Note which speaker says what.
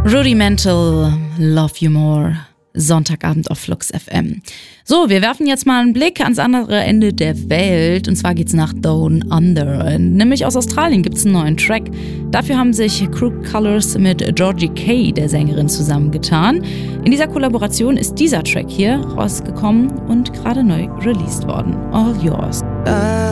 Speaker 1: Rudimental, Love You More, Sonntagabend auf Flux FM. So, wir werfen jetzt mal einen Blick ans andere Ende der Welt, und zwar geht's nach Down Under. Nämlich aus Australien gibt's einen neuen Track. Dafür haben sich Crooked Colors mit Georgie Kay, der Sängerin, zusammengetan. In dieser Kollaboration ist dieser Track hier rausgekommen und gerade neu released worden. All Yours.